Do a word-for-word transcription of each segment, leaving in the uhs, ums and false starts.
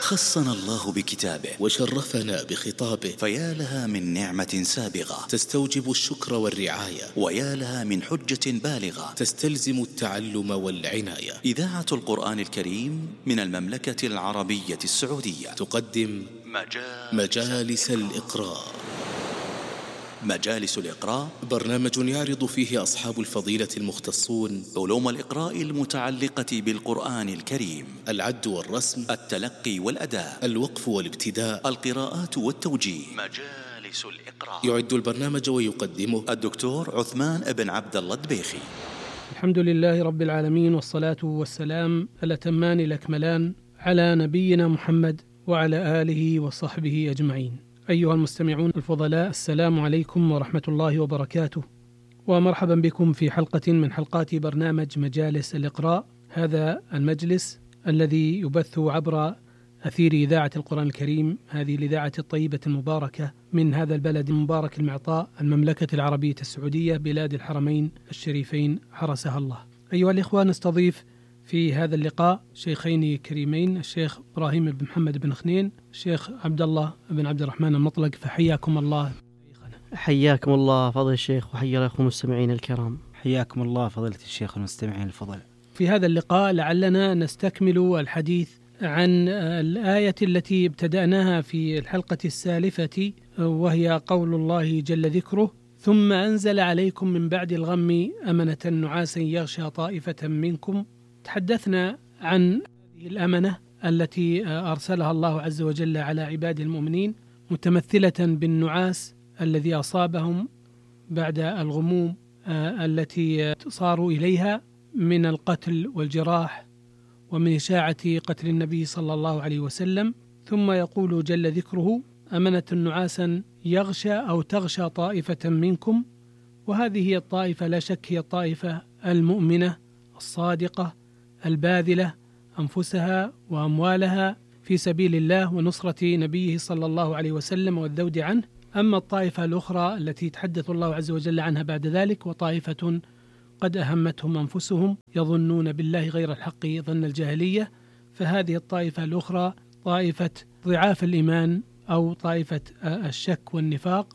خصنا الله بكتابه وشرفنا بخطابه، فيا لها من نعمة سابغة تستوجب الشكر والرعاية، ويا لها من حجة بالغة تستلزم التعلم والعناية. إذاعة القرآن الكريم من المملكة العربية السعودية تقدم مجالس, مجالس الإقراء. مجالس الإقراء برنامج يعرض فيه أصحاب الفضيلة المختصون علوم الإقراء المتعلقة بالقرآن الكريم: العد والرسم، التلقي والأداء، الوقف والابتداء، القراءات والتوجيه. مجالس الإقراء. يعد البرنامج ويقدمه الدكتور عثمان بن عبد الله الدبيخي. الحمد لله رب العالمين، والصلاة والسلام الأتمان الأكملان على نبينا محمد وعلى آله وصحبه أجمعين. أيها المستمعون الفضلاء، السلام عليكم ورحمة الله وبركاته، ومرحبا بكم في حلقة من حلقات برنامج مجالس الإقراء. هذا المجلس الذي يبث عبر أثير إذاعة القرآن الكريم، هذه الإذاعة الطيبة المباركة من هذا البلد المبارك المعطاء، المملكة العربية السعودية، بلاد الحرمين الشريفين حرسها الله. أيها الإخوة، نستضيف في هذا اللقاء شيخين كريمين، الشيخ إبراهيم بن محمد بن خنين، الشيخ عبد الله بن عبد الرحمن المطلق، فحياكم الله. حياكم الله فضل الشيخ، وحيا لكم المستمعين الكرام. حياكم الله فضيلة الشيخ والمستمعين الفضل. في هذا اللقاء لعلنا نستكمل الحديث عن الآية التي ابتدأناها في الحلقة السالفة، وهي قول الله جل ذكره: ثم أنزل عليكم من بعد الغم أمنة نعاسا يغشى طائفة منكم. تحدثنا عن هذه الأمنة التي أرسلها الله عز وجل على عباده المؤمنين، متمثلة بالنعاس الذي أصابهم بعد الغموم التي صاروا إليها من القتل والجراح ومن إشاعة قتل النبي صلى الله عليه وسلم. ثم يقول جل ذكره: أمنة نعاسا يغشى أو تغشى طائفة منكم. وهذه هي الطائفة، لا شك هي الطائفة المؤمنة الصادقة الباذلة أنفسها وأموالها في سبيل الله ونصرة نبيه صلى الله عليه وسلم والذود عنه. أما الطائفة الأخرى التي يتحدث الله عز وجل عنها بعد ذلك: وطائفة قد أهمتهم أنفسهم يظنون بالله غير الحق ظن الجاهلية. فهذه الطائفة الأخرى طائفة ضعاف الإيمان أو طائفة الشك والنفاق،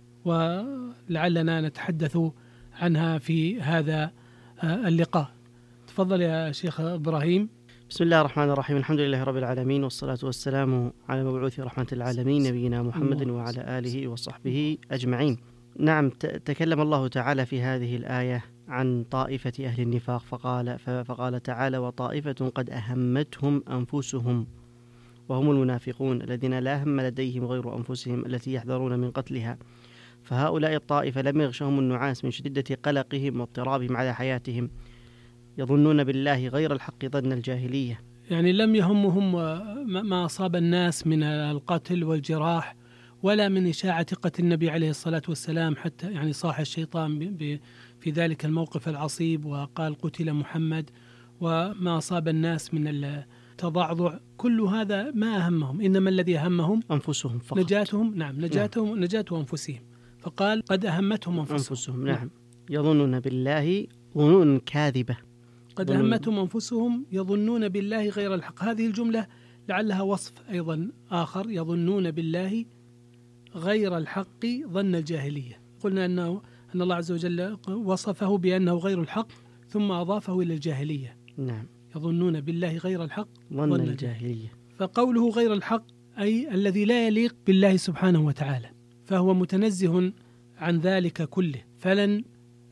ولعلنا نتحدث عنها في هذا اللقاء. تفضل يا شيخ إبراهيم. بسم الله الرحمن الرحيم، الحمد لله رب العالمين، والصلاة والسلام على مبعوث رحمة العالمين نبينا محمد وعلى آله وصحبه أجمعين. نعم، تكلم الله تعالى في هذه الآية عن طائفة أهل النفاق، فقال, فقال تعالى: وطائفة قد أهمتهم أنفسهم وهم المنافقون الذين لا هم لديهم غير أنفسهم التي يحذرون من قتلها. فهؤلاء الطائفة لم يغشهم النعاس من شدة قلقهم واضطرابهم على حياتهم، يظنون بالله غير الحق ظن الجاهلية. يعني لم يهمهم ما أصاب الناس من القتل والجراح ولا من إشاعة قتل النبي عليه الصلاة والسلام، حتى يعني صاح الشيطان في ذلك الموقف العصيب وقال: قتل محمد. وما أصاب الناس من التضعضع، كل هذا ما أهمهم، إنما الذي أهمهم أنفسهم فقط، نجاتهم. نعم، نجاتهم، نعم. نجاة أنفسهم. فقال: قد أهمتهم أنفسهم, أنفسهم. نعم. نعم، يظنون بالله ظنون كاذبة. قد أهمتهم أنفسهم يظنون بالله غير الحق. هذه الجملة لعلها وصف أيضا آخر: يظنون بالله غير الحق ظن الجاهلية. قلنا أنه أن الله عز وجل وصفه بأنه غير الحق ثم أضافه إلى الجاهلية. نعم، يظنون بالله غير الحق ظن الجاهلية. فقوله غير الحق أي الذي لا يليق بالله سبحانه وتعالى، فهو متنزه عن ذلك كله. فلن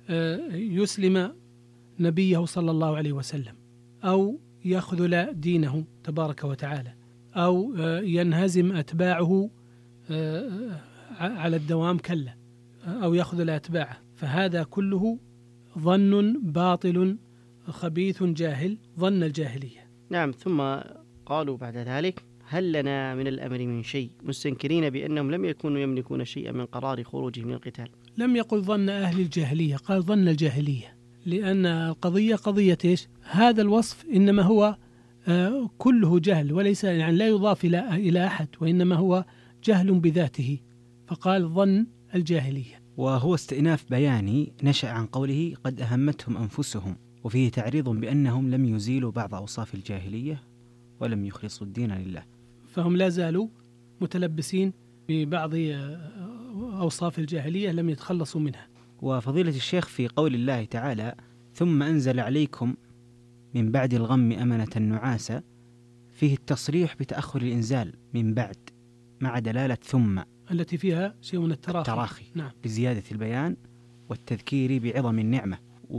يسلم نبيه صلى الله عليه وسلم، أو يخذل دينه تبارك وتعالى، أو ينهزم أتباعه على الدوام، كلا، أو يخذل أتباعه. فهذا كله ظن باطل خبيث جاهل، ظن الجاهلية. نعم. ثم قالوا بعد ذلك: هل لنا من الأمر من شيء، مستنكرين بأنهم لم يكونوا يملكون شيئا من قرار خروجهم من القتال. لم يقل ظن أهل الجاهلية، قال ظن الجاهلية، لأن القضية قضية إيش؟ هذا الوصف إنما هو آه كله جهل، وليس يعني لا يضاف إلى إلى أحد، وإنما هو جهل بذاته، فقال ظن الجاهلية. وهو استئناف بياني نشأ عن قوله: قد أهمتهم أنفسهم، وفيه تعريض بأنهم لم يزيلوا بعض أوصاف الجاهلية ولم يخلصوا الدين لله. فهم لا زالوا متلبسين ببعض أوصاف الجاهلية لم يتخلصوا منها. وفضيلة الشيخ في قول الله تعالى ثم أنزل عليكم من بعد الغم أمنة نعاسا فيه التصريح بتأخر الإنزال من بعد مع دلالة ثم التي فيها شيء من التراخي, التراخي نعم. بزيادة البيان والتذكير بعظم النعمة.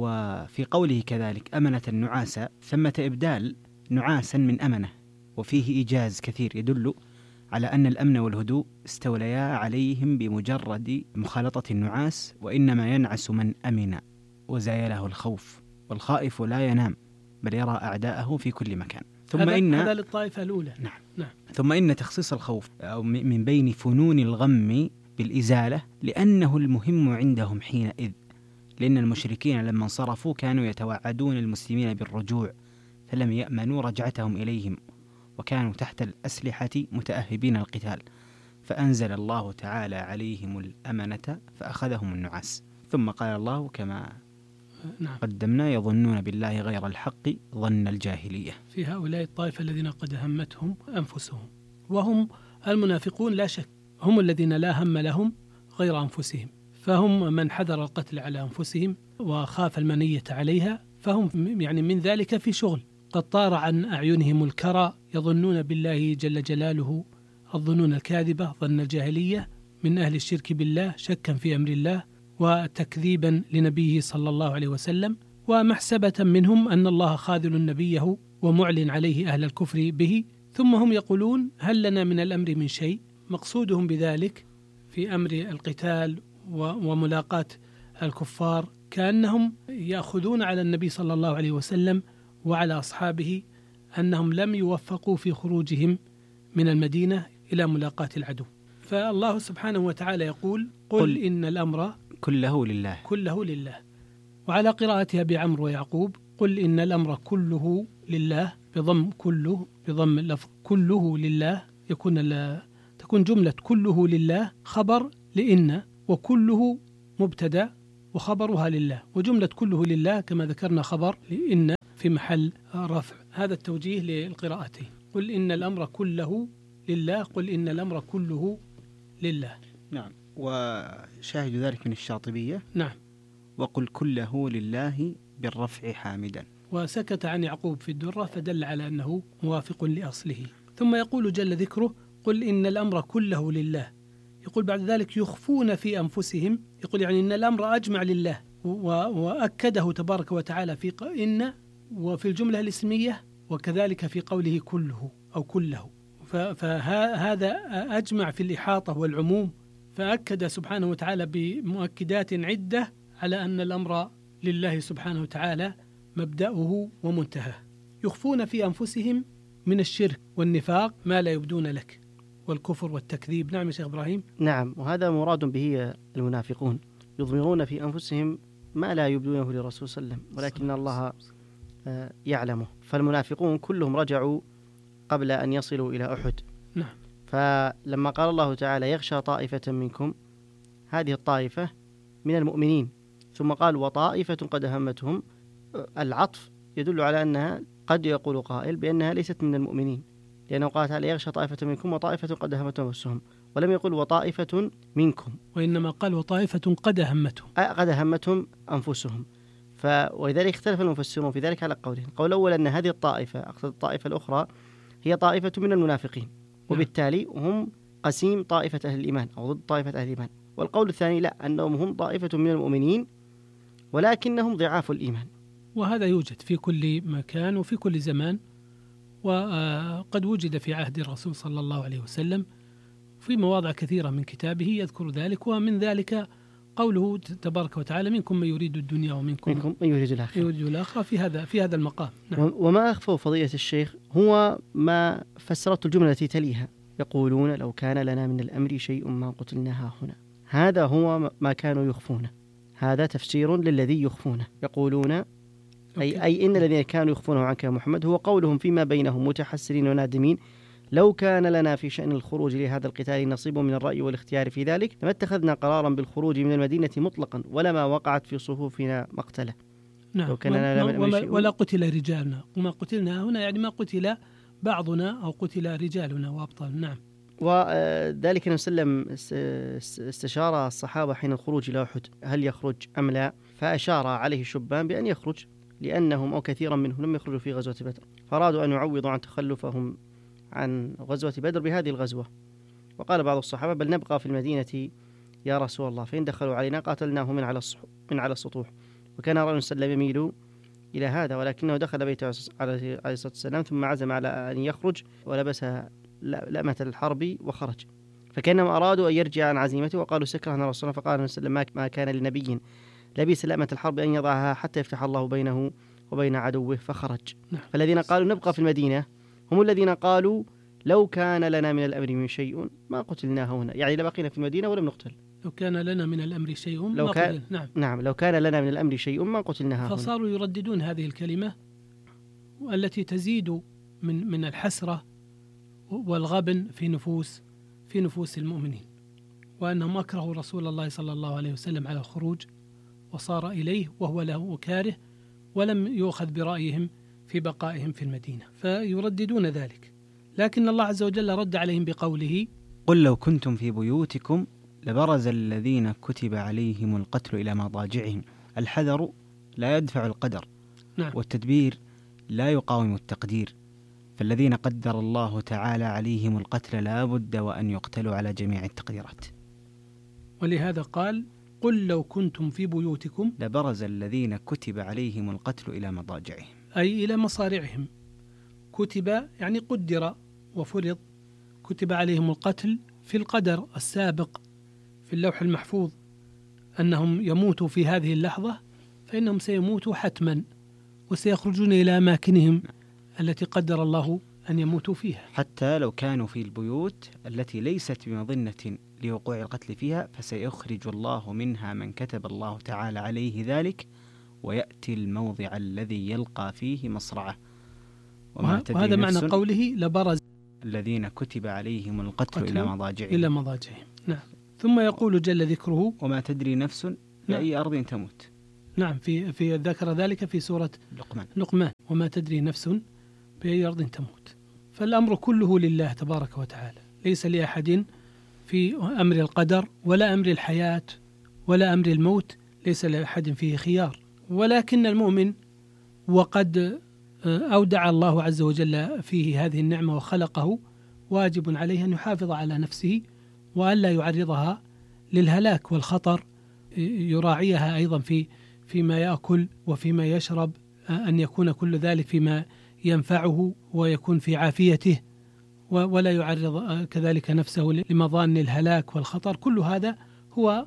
وفي قوله كذلك أمنة نعاسا ثمة إبدال نعاسا من أمنة، وفيه إيجاز كثير يدل على أن الأمن والهدوء استوليا عليهم بمجرد مخالطة النعاس، وإنما ينعس من أمن وزايله الخوف، والخائف لا ينام بل يرى أعداءه في كل مكان. ثم هذا إن هذا للطائفة الأولى. نعم. نعم. ثم إن تخصيص الخوف أو من بين فنون الغم بالإزالة لأنه المهم عندهم حينئذ، لأن المشركين لما انصرفوا كانوا يتوعدون المسلمين بالرجوع فلم يأمنوا رجعتهم إليهم، وكانوا تحت الأسلحة متأهبين القتال، فأنزل الله تعالى عليهم الأمنة فأخذهم النعاس. ثم قال الله كما نعم. قدمنا يظنون بالله غير الحق ظن الجاهلية. في هؤلاء الطائفة الذين قد همتهم أنفسهم، وهم المنافقون لا شك، هم الذين لا هم لهم غير أنفسهم، فهم من حذر القتل على أنفسهم وخاف المنية عليها، فهم يعني من ذلك في شغل. قد طار عن أعينهم الكرى يظنون بالله جل جلاله الظنون الكاذبة ظن الجاهلية من أهل الشرك بالله شكا في أمر الله وتكذيبا لنبيه صلى الله عليه وسلم، ومحسبة منهم أن الله خاذل نبيه ومعلن عليه أهل الكفر به، ثم هم يقولون هل لنا من الأمر من شيء. مقصودهم بذلك في أمر القتال وملاقاة الكفار كأنهم يأخذون على النبي صلى الله عليه وسلم وعلى أصحابه أنهم لم يوفقوا في خروجهم من المدينة إلى ملاقاة العدو. فالله سبحانه وتعالى يقول قل, قل إن الأمر كله لله كله لله. وعلى قراءتها بعمر ويعقوب قل إن الأمر كله لله بضم كله بضم اللفظ كله لله، يكون تكون جملة كله لله خبر لإن، وكله مبتدأ وخبرها لله، وجملة كله لله كما ذكرنا خبر لإن في محل رفع. هذا التوجيه للقراءتين، قل إن الأمر كله لله قل إن الأمر كله لله. نعم. وشاهد ذلك من الشاطبية نعم وقل كله لله بالرفع حامدا. وسكت عن يعقوب في الدرة فدل على أنه موافق لأصله. ثم يقول جل ذكره قل إن الأمر كله لله، يقول بعد ذلك يخفون في أنفسهم، يقول يعني إن الأمر أجمع لله، وأكده تبارك وتعالى في إن وفي الجملة الاسمية وكذلك في قوله كله أو كله، فهذا أجمع في الإحاطة والعموم، فأكد سبحانه وتعالى بمؤكدات عدة على أن الأمر لله سبحانه وتعالى مبدأه ومنتهى. يخفون في أنفسهم من الشرك والنفاق ما لا يبدون لك والكفر والتكذيب. نعم يا شيخ إبراهيم. نعم، وهذا مراد به المنافقون، يضمرون في أنفسهم ما لا يبدونه للرسول صلى الله عليه وسلم ولكن الله يعلمه. فالمنافقون كلهم رجعوا قبل أن يصلوا إلى أحد. نعم. فلما قال الله تعالى يغشى طائفة منكم، هذه الطائفة من المؤمنين، ثم قال وطائفة قد أهمتهم، العطف يدل على أنها قد يقول قائل بأنها ليست من المؤمنين، لأنه قال تعالى يغشى طائفة منكم وطائفة قد أهمتهم أنفسهم، ولم يقل وطائفة منكم، وإنما قال وطائفة قد أهمتهم قد أهمتهم أنفسهم. ف... ولذلك اختلف المفسرون في ذلك على قولين. القول الأول أن هذه الطائفة أقصد الطائفة الأخرى هي طائفة من المنافقين، وبالتالي هم قسيم طائفة أهل الإيمان أو ضد طائفة أهل الإيمان. والقول الثاني لا، أنهم هم طائفة من المؤمنين ولكنهم ضعاف الإيمان. وهذا يوجد في كل مكان وفي كل زمان، وقد وجد في عهد الرسول صلى الله عليه وسلم في مواضع كثيرة من كتابه يذكر ذلك، ومن ذلك قوله تبارك وتعالى منكم من يريد الدنيا ومنكم منكم من يريد الآخرة يريد الآخرة في هذا في هذا المقام. نعم. وما أخفوا فضيلة الشيخ هو ما فسرت الجملة التي تليها، يقولون لو كان لنا من الأمر شيء ما قتلناها هنا. هذا هو ما كانوا يخفونه، هذا تفسير للذي يخفونه. يقولون أي, أي إن الذين كانوا يخفونه عنك يا محمد هو قولهم فيما بينهم متحسرين ونادمين لو كان لنا في شأن الخروج لهذا القتال نصيب من الرأي والاختيار في ذلك لما اتخذنا قرارا بالخروج من المدينة مطلقا ولما وقعت في صفوفنا مقتلة. نعم. لو كان لنا من وما شيء ولا قتل رجالنا وما قتلنا هنا، يعني ما قتل بعضنا أو قتل رجالنا وأبطال. نعم. وذلك النبي صلى الله عليه وسلم استشار الصحابة حين الخروج إلى أحد هل يخرج أم لا، فأشار عليه الشبان بأن يخرج لأنهم أو كثيرا منهم لم يخرجوا في غزوة بدر، فأرادوا أن يعوضوا عن تخلفهم عن غزوة بدر بهذه الغزوة. وقال بعض الصحابة بل نبقى في المدينة يا رسول الله، فإن دخلوا علينا قاتلناهم من على من على السطوح. وكان رجل سلم يميل إلى هذا، ولكنه دخل بيته عليه الصلاة والسلام ثم عزم على أن يخرج ولبس لأمة الحرب وخرج، فكانهم أرادوا أن يرجع عن عزيمته وقالوا سكرهنا رسول الله. فقال النبي صلى الله عليه وسلم ما كان لنبي لبس لأمة الحرب أن يضعها حتى يفتح الله بينه وبين عدوه، فخرج. نعم. فالذين قالوا نبقى في المدينة هم الذين قالوا لو كان لنا من الأمر من شيء ما قتلنا هنا، يعني لبقينا في المدينة ولم نقتل. لو كان لنا من الأمر شيء لو ما كان قتل. نعم. نعم لو كان لنا من الأمر شيء ما قتلنا هنا. فصاروا يرددون هذه الكلمة التي تزيد من من الحسرة والغبن في نفوس في نفوس المؤمنين، وأنهم أكرهوا رسول الله صلى الله عليه وسلم على الخروج وصار إليه وهو له كاره، ولم يؤخذ برأيهم في بقائهم في المدينة، فيرددون ذلك. لكن الله عز وجل رد عليهم بقوله قل لو كنتم في بيوتكم لبرز الذين كتب عليهم القتل إلى مضاجعهم. الحذر لا يدفع القدر. نعم. والتدبير لا يقاوم التقدير، فالذين قدر الله تعالى عليهم القتل لا بد وأن يقتلوا على جميع التقديرات. ولهذا قال قل لو كنتم في بيوتكم لبرز الذين كتب عليهم القتل إلى مضاجعهم، أي إلى مصارعهم. كتب يعني قدر وفرض، كتب عليهم القتل في القدر السابق في اللوح المحفوظ أنهم يموتوا في هذه اللحظة، فإنهم سيموتوا حتما وسيخرجون إلى أماكنهم التي قدر الله أن يموتوا فيها. حتى لو كانوا في البيوت التي ليست بمظنة لوقوع القتل فيها فسيخرج الله منها من كتب الله تعالى عليه ذلك، ويأتي الموضع الذي يلقى فيه مصرعه. وهذا معنى قوله لبرز الذين كتب عليهم القتل إلى مضاجعهم إلى مضاجعهم. نعم. ثم يقول جل ذكره وما تدري نفس بأي أرض تموت. نعم. في في ذكر ذلك في سورة لقمان. لقمان وما تدري نفس بأي أرض تموت. فالأمر كله لله تبارك وتعالى، ليس لأحد في أمر القدر ولا أمر الحياة ولا أمر الموت، ليس لأحد فيه خيار. ولكن المؤمن وقد أودع الله عز وجل فيه هذه النعمة وخلقه، واجب عليه أن يحافظ على نفسه وألا يعرضها للهلاك والخطر، يراعيها أيضا في فيما يأكل وفيما يشرب، أن يكون كل ذلك فيما ينفعه ويكون في عافيته، ولا يعرض كذلك نفسه لمظان الهلاك والخطر. كل هذا هو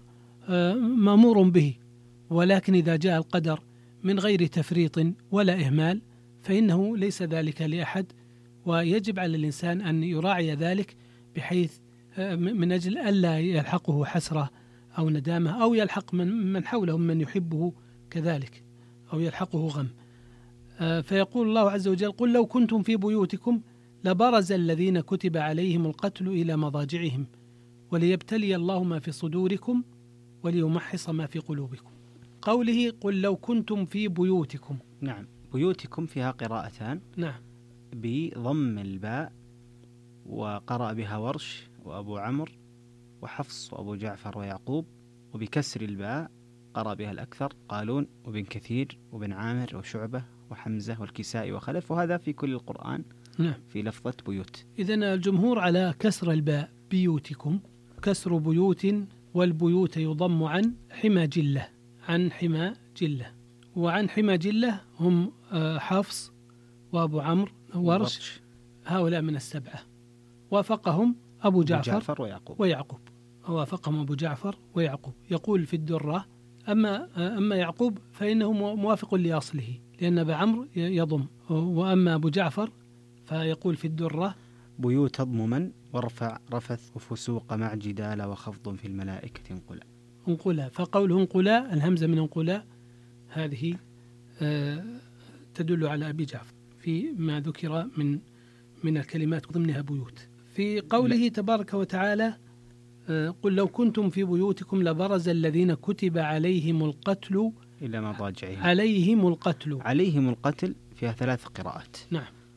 مأمور به، ولكن إذا جاء القدر من غير تفريط ولا إهمال فإنه ليس ذلك لأحد، ويجب على الإنسان أن يراعي ذلك بحيث من أجل ألا يلحقه حسرة أو ندامة أو يلحق من من حوله من يحبه كذلك أو يلحقه غم. فيقول الله عز وجل قل لو كنتم في بيوتكم لبرز الذين كتب عليهم القتل إلى مضاجعهم وليبتلي الله ما في صدوركم وليمحص ما في قلوبكم. قوله قل لو كنتم في بيوتكم. نعم. بيوتكم فيها قراءتان. نعم. بضم الباء، وقرأ بها ورش وأبو عمرو وحفص وأبو جعفر ويعقوب، وبكسر الباء قرأ بها الأكثر قالون وبن كثير وبن عامر وشعبة وحمزة والكسائي وخلف، وهذا في كل القرآن. نعم. في لفظة بيوت. إذن الجمهور على كسر الباء بيوتكم، كسر بيوت، والبيوت يضم عن حمى جلة، عن حمى جلة، وعن حمى جلة هم حفص وأبو عمرو ورش، هؤلاء من السبعة. وافقهم أبو جعفر, جعفر ويعقوب. ويعقوب وافقهم أبو جعفر ويعقوب. يقول في الدرة أما أما يعقوب فإنه موافق لأصله لأن أبا عمرو يضم، وأما أبو جعفر فيقول في الدرة بيوت ضمما ورفع رفث وفسوق مع جدال وخفض في الملائكة انقلا. انقلا، فقوله انقلا الهمزة من انقلا هذه تدل على أبي جعفر في ما ذكر من من الكلمات ضمنها بيوت. في قوله تبارك وتعالى قل لو كنتم في بيوتكم لبرز الذين كتب عليهم القتل إلى مضاجعهم. عليهم القتل. عليهم القتل فيها ثلاث قراءات. نعم.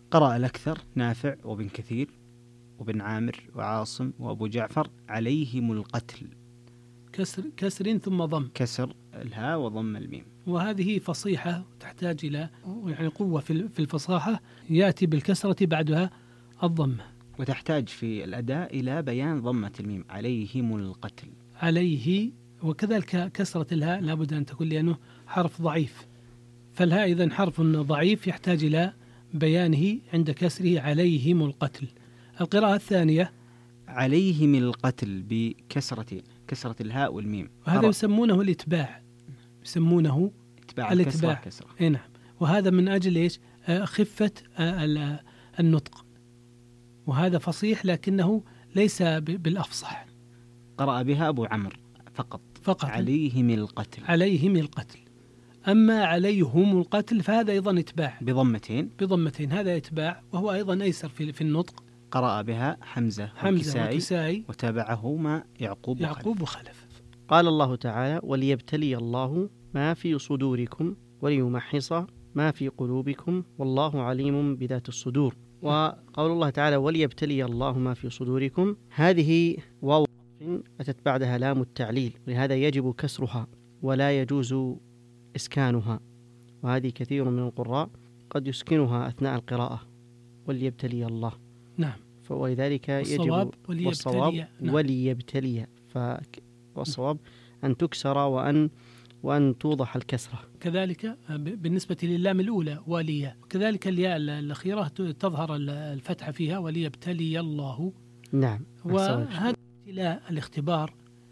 قرأ الأكثر نافع وابن كثير وابن عامر وعاصم وأبو جعفر عليهم القتل. كسر كسر ثم ضم، كسر الهاء وضم الميم. وهذه فصيحة تحتاج إلى يعني قوة في الفصاحة، يأتي بالكسرة بعدها الضمة، وتحتاج في الأداء إلى بيان ضمة الميم عليهم القتل. عليه، وكذلك كسرة الهاء لابد أن تكون لأنه حرف ضعيف، فالهاء إذن حرف ضعيف يحتاج إلى بيانه عند كسره عليهم القتل. القراءة الثانية عليهم القتل بكسرتين، كسرة الهاء والميم، وهذا يسمونه الإتباع، يسمونه إتباع الإتباع. كسرة. إيه نعم، وهذا من أجل إيش؟ خفة النطق، وهذا فصيح لكنه ليس بالأفصح. قرأ بها أبو عمرو فقط فقط عليهم القتل. عليهم القتل. أما عليهم القتل فهذا أيضا إتباع بضمتين بضمتين هذا إتباع، وهو أيضا أيسر في في النطق. قرأ بها حمزة, حمزة وكسائي وتابعهما يعقوب يعقوب وخلف. قال الله تعالى وليبتلي الله ما في صدوركم وليمحص ما في قلوبكم والله عليم بذات الصدور. وقول الله تعالى وليبتلي الله ما في صدوركم، هذه واو أتت بعدها لام التعليل، ولهذا يجب كسرها ولا يجوز إسكانها، وهذه كثير من القراء قد يسكنها أثناء القراءة وليبتلي الله. نعم، فلذلك يجب والصواب نعم. وليبتلي، فالصواب أن تكسر وأن وأن توضح الكسرة. كذلك بالنسبة للام الأولى وليا، وكذلك الياء الأخيرة تظهر الفتحة فيها وليبتلي الله. نعم، وهذا ابتلاء الاختبار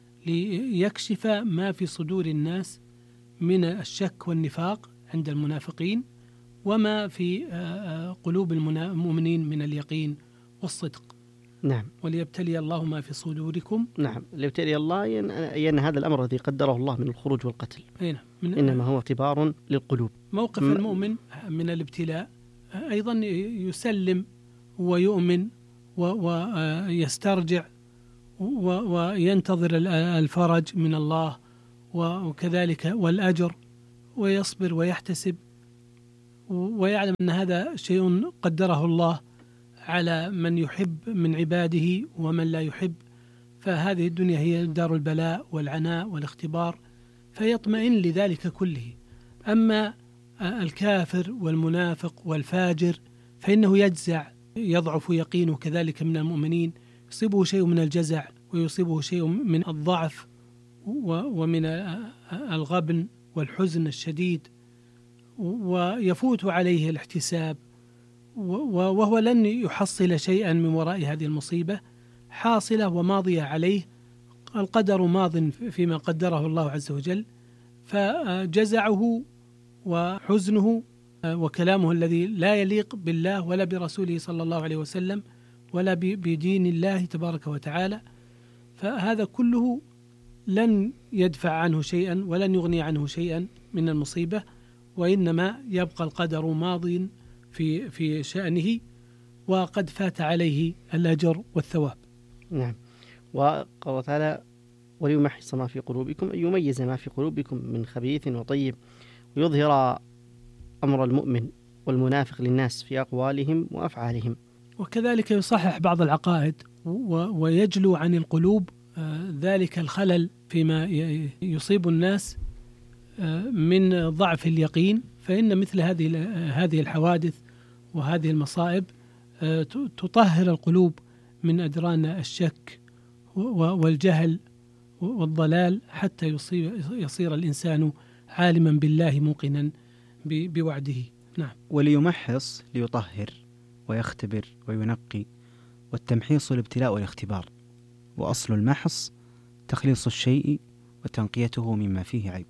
ليكشف ما في صدور الناس من الشك والنفاق عند المنافقين، وما في قلوب المؤمنين من اليقين والصدق. نعم، وليبتلي الله ما في صدوركم. نعم، ليبتلي الله ين هذا الأمر الذي قدره الله من الخروج والقتل، إنما هو اختبار للقلوب. موقف م... المؤمن من الابتلاء أيضا يسلم ويؤمن ويسترجع وينتظر الفرج من الله وكذلك والأجر، ويصبر ويحتسب ويعلم أن هذا شيء قدره الله على من يحب من عباده ومن لا يحب، فهذه الدنيا هي دار البلاء والعناء والاختبار، فيطمئن لذلك كله. أما الكافر والمنافق والفاجر فإنه يجزع، يضعف يقينه كذلك من المؤمنين، يصيبه شيء من الجزع ويصيبه شيء من الضعف ومن الغبن والحزن الشديد، ويفوت عليه الاحتساب، وهو لن يحصل شيئا من وراء هذه المصيبة، حاصلة وماضية عليه، القدر ماض فيما قدره الله عز وجل، فجزعه وحزنه وكلامه الذي لا يليق بالله ولا برسوله صلى الله عليه وسلم ولا بدين الله تبارك وتعالى، فهذا كله لن يدفع عنه شيئا ولن يغني عنه شيئا من المصيبة، وإنما يبقى القدر ماضٍ في في شأنه، وقد فات عليه الأجر والثواب. نعم، وقال تعالى وليمحص ما في قلوبكم، أن يميز ما في قلوبكم من خبيث وطيب، ويظهر أمر المؤمن والمنافق للناس في أقوالهم وأفعالهم. وكذلك يصحح بعض العقائد ويجلو عن القلوب ذلك الخلل فيما يصيب الناس من ضعف اليقين، فإن مثل هذه هذه الحوادث وهذه المصائب تطهر القلوب من أدران الشك والجهل والضلال، حتى يصير يصير الإنسان عالما بالله موقنا بوعده. نعم. وليمحص ليطهر ويختبر وينقي، والتمحيص الابتلاء والاختبار، وأصل المحص تخليص الشيء وتنقيته مما فيه عيب.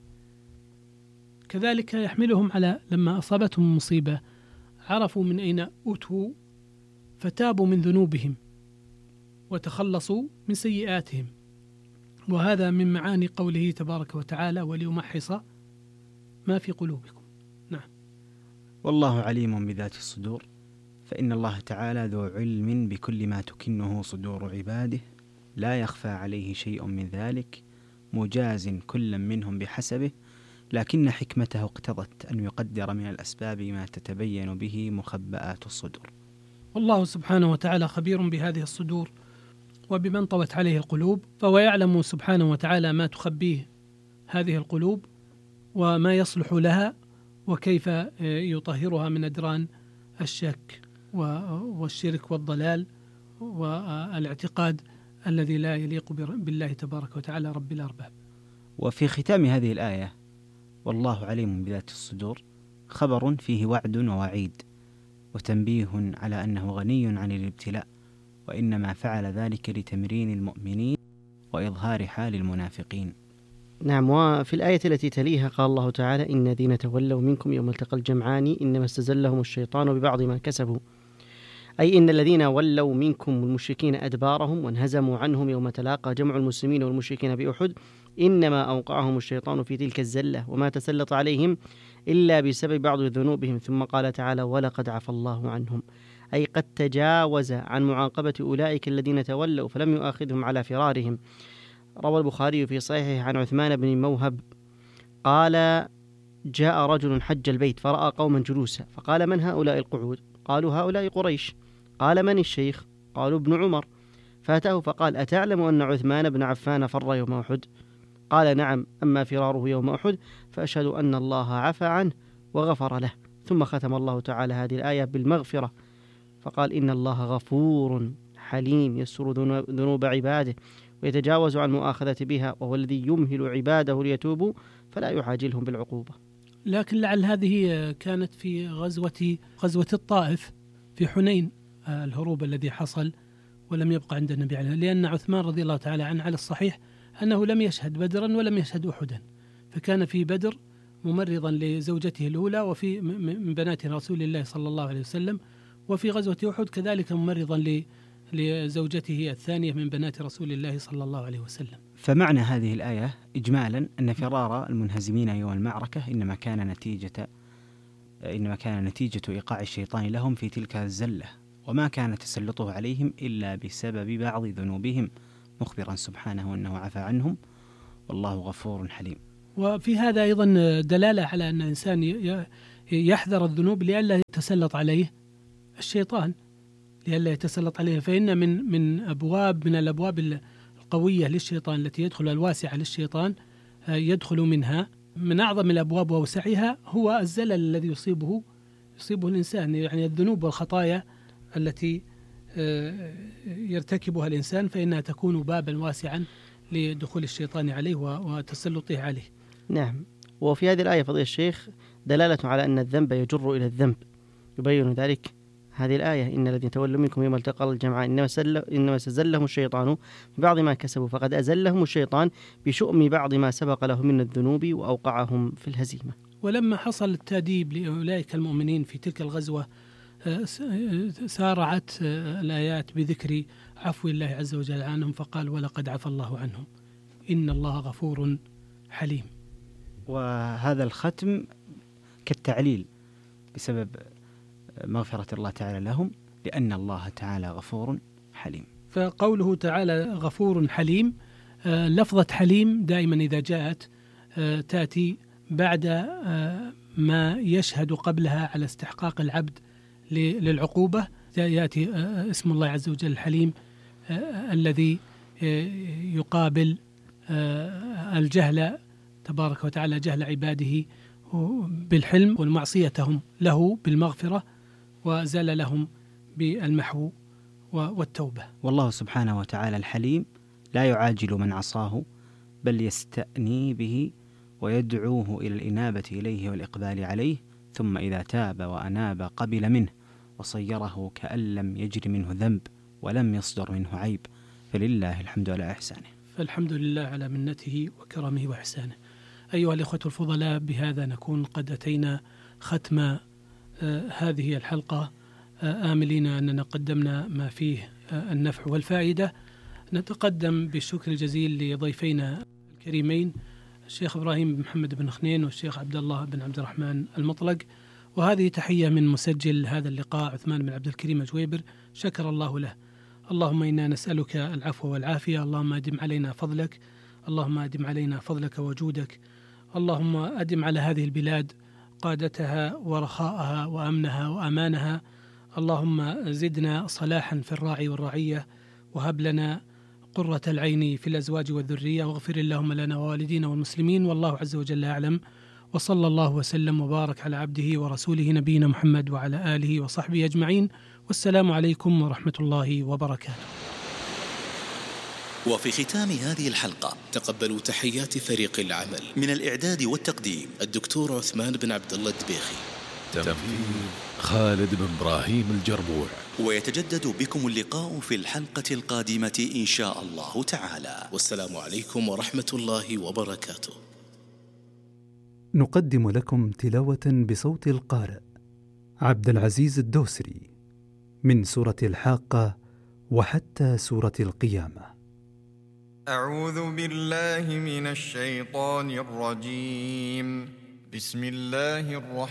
كذلك يحملهم على لما أصابتهم مصيبة عرفوا من أين أتوا فتابوا من ذنوبهم وتخلصوا من سيئاتهم، وهذا من معاني قوله تبارك وتعالى وليمحص ما في قلوبكم. نعم. والله عليم بذات الصدور، فإن الله تعالى ذو علم بكل ما تكنه صدور عباده، لا يخفى عليه شيء من ذلك، مجاز كل منهم بحسبه، لكن حكمته اقتضت أن يقدر من الأسباب ما تتبين به مخبآت الصدور. والله سبحانه وتعالى خبير بهذه الصدور وبمن طوت عليه القلوب، فهو يعلم سبحانه وتعالى ما تخبيه هذه القلوب وما يصلح لها وكيف يطهرها من أدران الشك والشرك والضلال والاعتقاد الذي لا يليق بالله تبارك وتعالى رب الأرباب. وفي ختام هذه الآية والله عليم بذات الصدور خبر فيه وعد ووعيد وتنبيه على أنه غني عن الابتلاء، وإنما فعل ذلك لتمرين المؤمنين وإظهار حال المنافقين. نعم. وفي الآية التي تليها قال الله تعالى: إن الذين تولوا منكم يوم التقى الجمعان إنما استزلهم الشيطان ببعض ما كسبوا، أي إن الذين ولوا منكم المشركين أدبارهم وانهزموا عنهم يوم تلاقى جمع المسلمين والمشركين بأحد إنما أوقعهم الشيطان في تلك الزلة وما تسلط عليهم إلا بسبب بعض ذنوبهم. ثم قال تعالى: ولقد عفى الله عنهم، أي قد تجاوز عن معاقبة أولئك الذين تولوا فلم يؤاخذهم على فرارهم. روى البخاري في صحيحه عن عثمان بن موهب قال: جاء رجل حج البيت فرأى قوما جلوسا فقال: من هؤلاء القعود؟ قالوا: هؤلاء قريش. قال: من الشيخ؟ قالوا: ابن عمر. فأتاه فقال: أتعلم أن عثمان بن عفان فر يوم أحد؟ قال: نعم، أما فراره يوم أحد فأشهد أن الله عفى عنه وغفر له. ثم ختم الله تعالى هذه الآية بالمغفرة فقال: إن الله غفور حليم يستر ذنوب عباده ويتجاوز عن مؤاخذة بها، وهو الذي يمهل عباده ليتوبوا فلا يعاجلهم بالعقوبة. لكن لعل هذه كانت في غزوة غزوة الطائف في حنين، الهروب الذي حصل ولم يبقى عند النبي عليه، لأن عثمان رضي الله تعالى عنه على الصحيح أنه لم يشهد بدرا ولم يشهد أحدا، فكان في بدر ممرضا لزوجته الأولى وفي من بنات رسول الله صلى الله عليه وسلم، وفي غزوة أحد كذلك ممرضا لزوجته الثانية من بنات رسول الله صلى الله عليه وسلم. فمعنى هذه الآية إجمالا أن فرار المنهزمين يوم المعركة إنما كان نتيجة إنما كان نتيجة إيقاع الشيطان لهم في تلك الزلة، وما كان تسلطه عليهم إلا بسبب بعض ذنوبهم، مخبرا سبحانه أنه عفى عنهم والله غفور حليم. وفي هذا أيضا دلالة على أن الإنسان يحذر الذنوب لئلا يتسلط عليه الشيطان، لئلا يتسلط عليه، فإن من من أبواب من الأبواب القوية للشيطان التي يدخل الواسعة للشيطان يدخل منها من أعظم الأبواب وأوسعها هو الزلل الذي يصيبه يصيبه الإنسان، يعني الذنوب والخطايا التي يرتكبها الإنسان فإنها تكون بابا واسعا لدخول الشيطان عليه وتسلطه عليه. نعم. وفي هذه الآية فضيلة الشيخ دلالة على أن الذنب يجر إلى الذنب، يبين ذلك هذه الآية: إن الذين تولوا منكم يوم التقى الجمعان إنما إنما استزلهم الشيطان ببعض ما كسبوا فقد أزلهم الشيطان بشؤم بعض ما سبق له من الذنوب وأوقعهم في الهزيمة. ولما حصل التأديب لأولئك المؤمنين في تلك الغزوة سارعت الآيات بذكر عفو الله عز وجل عنهم، فقال: ولقد عفى الله عنهم إن الله غفور حليم. وهذا الختم كالتعليل بسبب مغفرة الله تعالى لهم، لأن الله تعالى غفور حليم. فقوله تعالى غفور حليم، لفظة حليم دائما إذا جاءت تأتي بعد ما يشهد قبلها على استحقاق العبد للعقوبة، يأتي اسم الله عز وجل الحليم الذي يقابل الجهل تبارك وتعالى، جهل عباده بالحلم والمعصيتهم له بالمغفرة وزال لهم بالمحو والتوبة. والله سبحانه وتعالى الحليم لا يعاجل من عصاه بل يستأني به ويدعوه إلى الإنابة إليه والإقبال عليه، ثم إذا تاب وأناب قبل منه وصيره كأن لم يجر منه ذنب ولم يصدر منه عيب، فلله الحمد على إحسانه. فالحمد لله على منته وكرمه وإحسانه. أيها الإخوة الفضلاء، بهذا نكون قد أتينا ختم آه هذه الحلقة، آه آملين أننا قدمنا ما فيه آه النفع والفائدة. نتقدم بالشكر الجزيل لضيفينا الكريمين الشيخ إبراهيم بن محمد بن خنين والشيخ عبد الله بن عبد الرحمن المطلق، وهذه تحية من مسجل هذا اللقاء عثمان بن عبد الكريم جويبر، شكر الله له. اللهم إنا نسألك العفو والعافية، اللهم أدم علينا فضلك، اللهم أدم علينا فضلك وجودك، اللهم أدم على هذه البلاد قادتها ورخاءها وأمنها وأمانها. اللهم زدنا صلاحا في الراعي والرعية، وهب لنا قرة العين في الأزواج والذرية، واغفر اللهم لنا ووالدينا والمسلمين، والله عز وجل أعلم. وصلى الله وسلم وبارك على عبده ورسوله نبينا محمد وعلى آله وصحبه أجمعين، والسلام عليكم ورحمة الله وبركاته. وفي ختام هذه الحلقة تقبلوا تحيات فريق العمل من الإعداد والتقديم الدكتور عثمان بن عبد الله الدبيخي، تنفيذ خالد بن إبراهيم الجربوع. ويتجدد بكم اللقاء في الحلقة القادمة إن شاء الله تعالى، والسلام عليكم ورحمة الله وبركاته. نقدم لكم تلاوة بصوت القارئ عبد العزيز الدوسري من سورة الحاقة وحتى سورة القيامة. أعوذ بالله من الشيطان الرجيم. بسم الله الرحمن